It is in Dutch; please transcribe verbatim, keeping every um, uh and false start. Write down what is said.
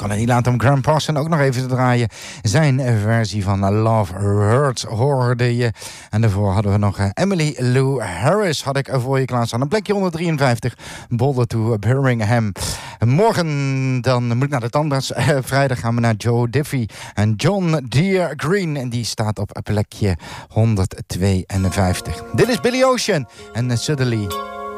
kan het niet laten om Graham Parsons ook nog even te draaien. Zijn versie van Love Hurts hoorde je. En daarvoor hadden we nog Emily Lou Harris had ik voor je klaarstaan. Een plekje honderddrieënvijftig, Boulder to Birmingham. Morgen dan moet ik naar de tandarts. Vrijdag gaan we naar Joe Diffie en John Deere Green. En die staat op plekje honderdtweeënvijftig. Dit is Billy Ocean en Suddenly